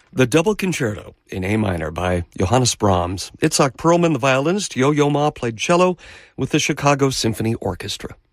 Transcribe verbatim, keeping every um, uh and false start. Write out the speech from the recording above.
The Double Concerto in A minor by Johannes Brahms. Itzhak Perlman, the violinist. Yo-Yo Ma played cello with the Chicago Symphony Orchestra.